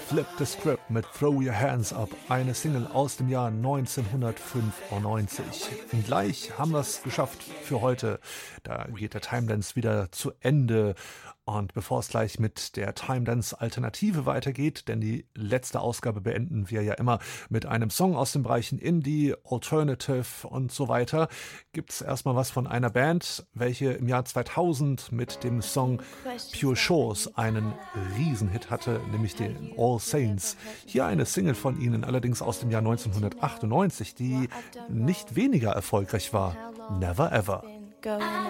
Flip the Script mit Throw Your Hands Up, eine Single aus dem Jahr 1995. Und gleich haben wir es geschafft für heute. Da geht der Time Dance wieder zu Ende. Und bevor es gleich mit der Time Dance Alternative weitergeht, denn die letzte Ausgabe beenden wir ja immer mit einem Song aus den Bereichen Indie, Alternative und so weiter, gibt es erstmal was von einer Band, welche im Jahr 2000 mit dem Song Pure Shores einen Riesenhit hatte, nämlich den All Saints. Hier eine Single von ihnen, allerdings aus dem Jahr 1998, die nicht weniger erfolgreich war. Never Ever.